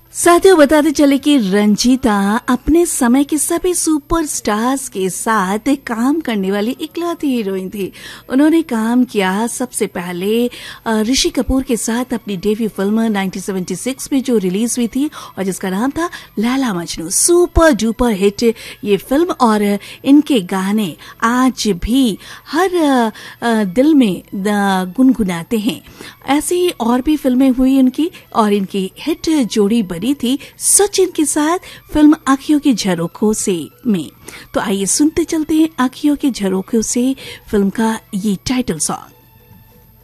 साथियों, बताते चले कि रंजीता अपने समय के सभी सुपरस्टार्स के साथ काम करने वाली इकलौती हीरोइन थी। उन्होंने काम किया सबसे पहले ऋषि कपूर के साथ अपनी डेब्यू फिल्म 1976 में जो रिलीज हुई थी और जिसका नाम था Laila Majnu. Super duper hit ये फिल्म और इनके गाने आज भी हर दिल में गुनगुनाते हैं। ऐसी ही और भी फिल्में हुई इनकी और इनकी हिट जोड़ी बनी थी सचिन के साथ फिल्म आँखियों की झरोखों से में। तो आइए सुनते चलते हैं आँखियों की झरोखों से फिल्म का ये टाइटल सॉन्ग।